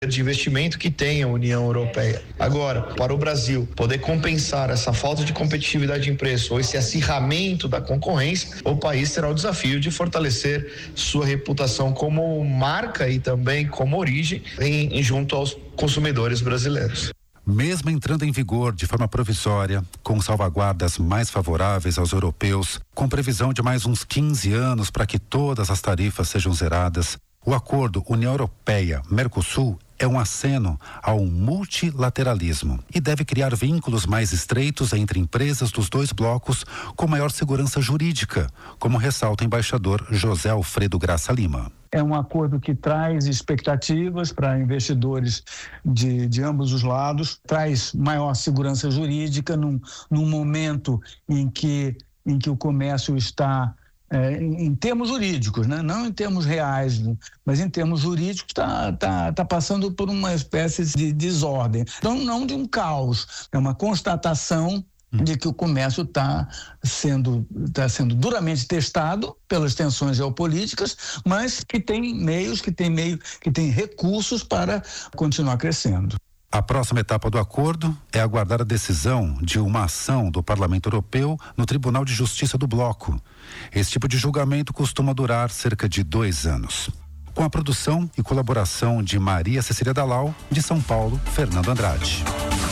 de investimento que tem a União Europeia. Agora, para o Brasil poder compensar essa falta de competitividade em preço ou esse acirramento da concorrência, o país terá o desafio de fortalecer sua reputação como marca e também como origem junto aos consumidores brasileiros. Mesmo entrando em vigor de forma provisória, com salvaguardas mais favoráveis aos europeus, com previsão de mais uns 15 anos para que todas as tarifas sejam zeradas, o acordo União Europeia-Mercosul é um aceno ao multilateralismo e deve criar vínculos mais estreitos entre empresas dos dois blocos com maior segurança jurídica, como ressalta o embaixador José Alfredo Graça Lima. É um acordo que traz expectativas para investidores de ambos os lados, traz maior segurança jurídica num momento em que o comércio está em termos jurídicos, né? Não em termos reais, mas em termos jurídicos está passando por uma espécie de desordem. Então, não de um caos, é uma constatação de que o comércio está sendo duramente testado pelas tensões geopolíticas, mas que tem meios, que tem recursos para continuar crescendo. A próxima etapa do acordo é aguardar a decisão de uma ação do Parlamento Europeu no Tribunal de Justiça do Bloco. Esse tipo de julgamento costuma durar cerca de 2 anos. Com a produção e colaboração de Maria Cecília Dalal, de São Paulo, Fernando Andrade.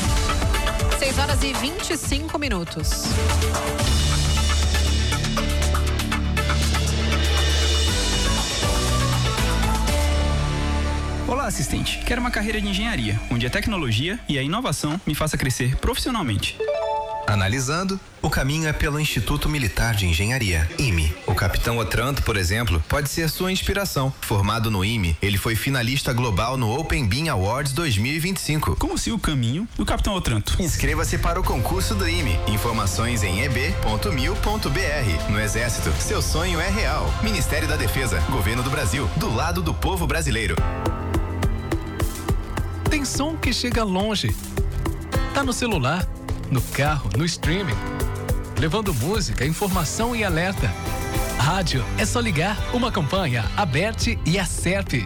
6h25. Olá, assistente. Quero uma carreira de engenharia, onde a tecnologia e a inovação me faça crescer profissionalmente. Analisando, o caminho é pelo Instituto Militar de Engenharia, IME. O Capitão Otranto, por exemplo, pode ser sua inspiração. Formado no IME, ele foi finalista global no Open Beam Awards 2025. Como se o caminho do Capitão Otranto. Inscreva-se para o concurso do IME. Informações em eb.mil.br. No Exército, seu sonho é real. Ministério da Defesa, Governo do Brasil, do lado do povo brasileiro. Tem som que chega longe. Tá no celular, no carro, no streaming, levando música, informação e alerta. Rádio é só ligar. Uma campanha, Aberte e Acerte.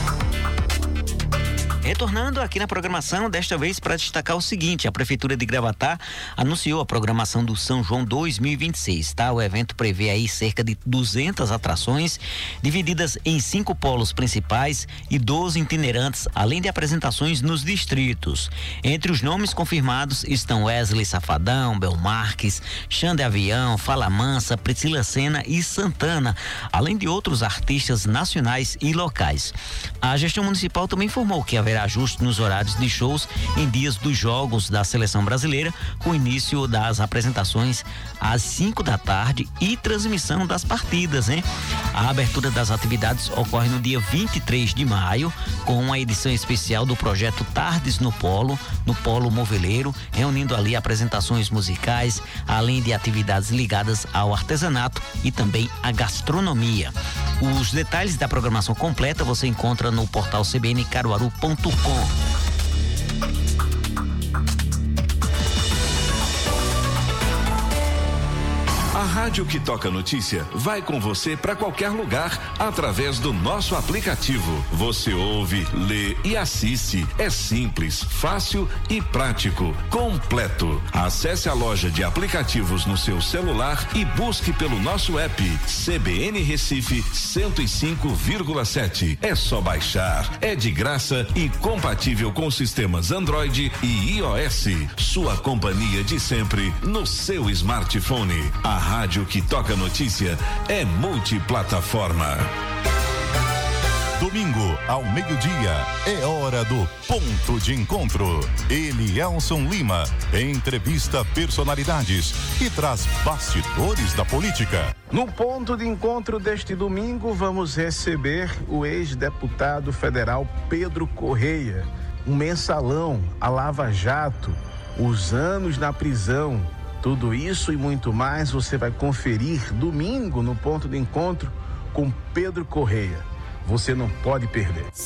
Retornando aqui na programação, desta vez para destacar o seguinte: a Prefeitura de Gravatá anunciou a programação do São João 2026, tá? O evento prevê aí cerca de 200 atrações, divididas em 5 polos principais e 12 itinerantes, além de apresentações nos distritos. Entre os nomes confirmados estão Wesley Safadão, Bel Marques, Xande Avião, Fala Mansa, Priscila Senna e Santana, além de outros artistas nacionais e locais. A gestão municipal também informou que haverá ajuste nos horários de shows em dias dos jogos da seleção brasileira, com início das apresentações às 5 da tarde e transmissão das partidas, hein? A abertura das atividades ocorre no dia 23 de maio, com uma edição especial do projeto Tardes no Polo Moveleiro, reunindo ali apresentações musicais, além de atividades ligadas ao artesanato e também à gastronomia. Os detalhes da programação completa você encontra no portal cbncaruaru.com. A Rádio que Toca Notícia vai com você para qualquer lugar através do nosso aplicativo. Você ouve, lê e assiste. É simples, fácil e prático, completo. Acesse a loja de aplicativos no seu celular e busque pelo nosso app CBN Recife 105,7. É só baixar, é de graça e compatível com sistemas Android e iOS. Sua companhia de sempre no seu smartphone. A Rádio que Toca Notícia é multiplataforma. Domingo, ao meio-dia, é hora do Ponto de Encontro. Elielson Lima entrevista personalidades e traz bastidores da política. No Ponto de Encontro deste domingo, vamos receber o ex-deputado federal Pedro Correia. Um mensalão, a Lava Jato, os anos na prisão. Tudo isso e muito mais você vai conferir domingo no Ponto de Encontro com Pedro Correia. Você não pode perder.